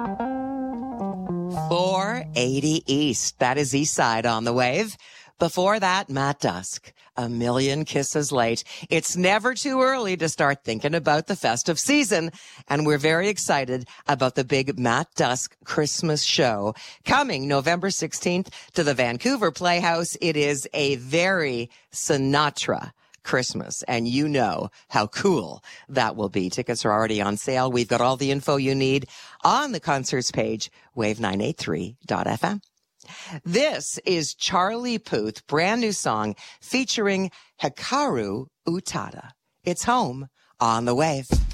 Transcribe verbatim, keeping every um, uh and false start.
four eighty East. That is East Side on the Wave. Before that, Matt Dusk, A Million Kisses Late. It's never too early to start thinking about the festive season, and we're very excited about the big Matt Dusk Christmas show coming November sixteenth to the Vancouver Playhouse. It is a very Sinatra Christmas, and you know how cool that will be. Tickets are already on sale. We've got all the info you need on the concerts page, wave nine eighty-three dot f m. This is Charlie Puth, brand new song featuring Hikaru Utada. It's Home on the Wave.